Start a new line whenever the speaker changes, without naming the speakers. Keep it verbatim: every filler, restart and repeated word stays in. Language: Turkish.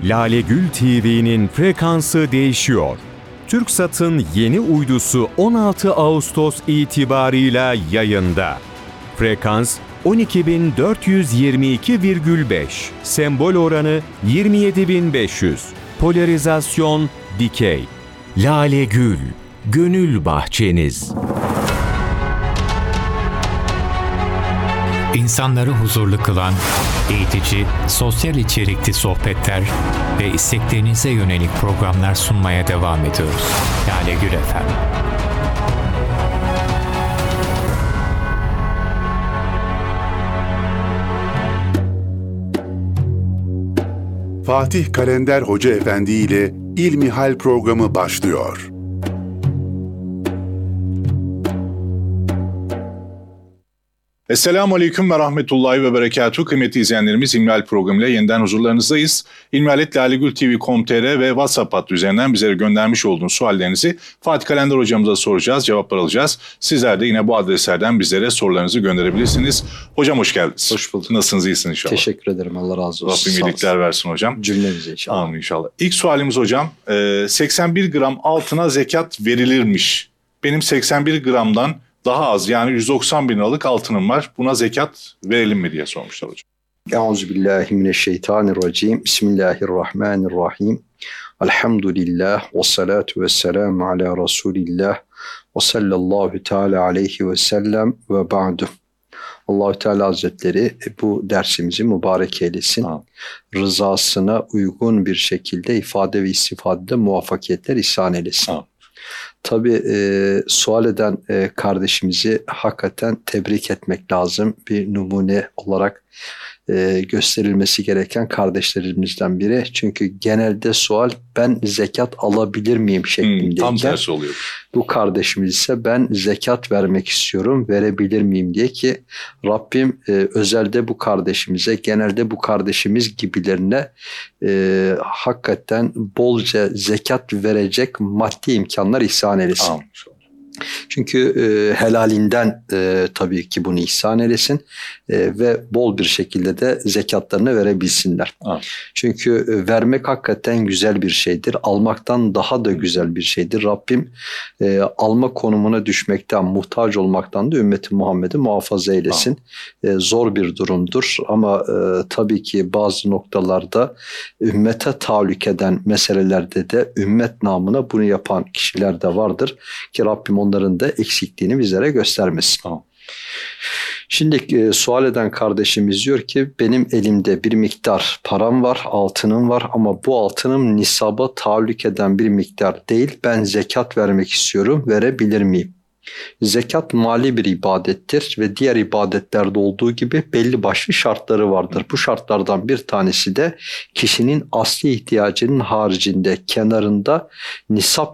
Lale Gül T V'nin frekansı değişiyor. TürkSat'ın yeni uydusu on altı Ağustos itibarıyla yayında. Frekans on iki bin dört yüz yirmi iki virgül beş, sembol oranı yirmi yedi bin beş yüz, polarizasyon dikey. Lale Gül, gönül bahçeniz.
İnsanları huzurlu kılan, eğitici, sosyal içerikli sohbetler ve isteklerinize yönelik programlar sunmaya devam ediyoruz. Lale Gül F M.
Fatih Kalender Hoca Efendi ile İlmihal programı başlıyor.
Esselamu Aleyküm ve Rahmetullahi ve Berekatuhu. Kıymetli izleyenlerimiz, İlmihal programıyla yeniden huzurlarınızdayız. ilmihal et lalegül tv nokta com nokta tr ve WhatsApp hattı üzerinden bizlere göndermiş olduğunuz suallerinizi Fatih Kalender hocamıza soracağız, cevaplar alacağız. Sizler de yine bu adreslerden bizlere sorularınızı gönderebilirsiniz. Hocam hoş geldiniz.
Hoş bulduk.
Nasılsınız, iyisiniz inşallah?
Teşekkür ederim, Allah razı olsun.
Rabbim iyilikler versin hocam.
Cümlemize inşallah.
Amin inşallah. İlk sualimiz hocam, seksen bir gram altına zekat verilirmiş. Benim seksen bir gramdan daha az, yani yüz doksan bin liralık altınım var. Buna zekat verelim mi diye sormuşlar hocam.
Euzubillahimineşşeytanirracim. Bismillahirrahmanirrahim. Elhamdülillah ve salatu ve selamu ala Resulillah ve sallallahu teala aleyhi ve sellem ve ba'du. Allah-u Teala Hazretleri bu dersimizi mübarek eylesin. Ha. Rızasına uygun bir şekilde ifade ve istifadede muvaffakiyetler ihsan eylesin. Ha. Tabii e, sual eden e, kardeşimizi hakikaten tebrik etmek lazım. Bir numune olarak e, gösterilmesi gereken kardeşlerimizden biri. Çünkü genelde sual ben zekat alabilir miyim şeklindeyken. Hmm,
tam tersi oluyor.
Bu kardeşimiz ise ben zekat vermek istiyorum, verebilir miyim diye, ki Rabbim e, özelde bu kardeşimize, genelde bu kardeşimiz gibilerine e, hakikaten bolca zekat verecek maddi imkanlar ihsan eylesin. Amin. Çünkü e, helalinden e, tabii ki bunu ihsan eylesin e, ve bol bir şekilde de zekatlarını verebilsinler. Ha. Çünkü e, vermek hakikaten güzel bir şeydir. Almaktan daha da güzel bir şeydir. Rabbim e, alma konumuna düşmekten, muhtaç olmaktan da ümmeti Muhammed'i muhafaza eylesin. E, zor bir durumdur ama e, tabii ki bazı noktalarda ümmete tahallük eden meselelerde de ümmet namına bunu yapan kişiler de vardır ki Rabbim onların da eksikliğini bizlere göstermesin. Tamam. Şimdi e, sual eden kardeşimiz diyor ki benim elimde bir miktar param var, altınım var ama bu altınım nisaba tahallük eden bir miktar değil. Ben zekat vermek istiyorum, verebilir miyim? Zekat mali bir ibadettir ve diğer ibadetlerde olduğu gibi belli başlı şartları vardır. Bu şartlardan bir tanesi de kişinin asli ihtiyacının haricinde, kenarında nisap